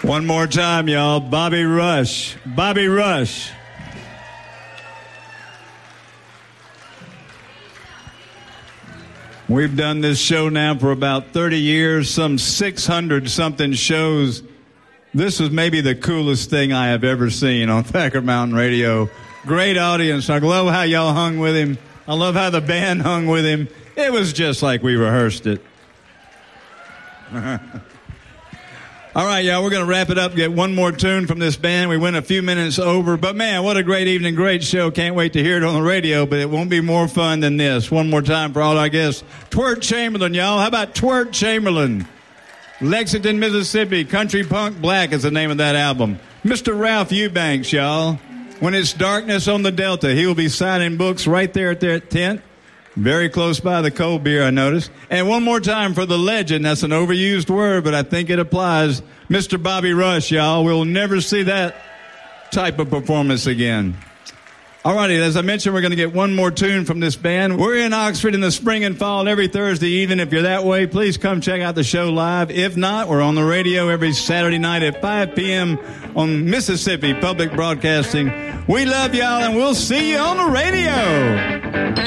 One more time, y'all. Bobby Rush. Bobby Rush. We've done this show now for about 30 years, some 600-something shows. This was maybe the coolest thing I have ever seen on Thacker Mountain Radio. Great audience. I love how y'all hung with him. I love how the band hung with him. It was just like we rehearsed it. All right, y'all, we're going to wrap it up, get one more tune from this band. We went a few minutes over, but man, what a great evening, great show. Can't wait to hear it on the radio, but it won't be more fun than this. One more time for all our guests. Twirt Chamberlain, y'all. How about Twirt Chamberlain? Lexington, Mississippi, Country Punk Black is the name of that album. Mr. Ralph Eubanks, y'all. When It's Darkness on the Delta, he will be signing books right there at their tent. Very close by the cold beer, I noticed. And one more time for the legend. That's an overused word, but I think it applies. Mr. Bobby Rush, y'all. We'll never see that type of performance again. All righty, as I mentioned, we're going to get one more tune from this band. We're in Oxford in the spring and fall every Thursday evening. If you're that way, please come check out the show live. If not, we're on the radio every Saturday night at 5 p.m. on Mississippi Public Broadcasting. We love y'all, and we'll see you on the radio.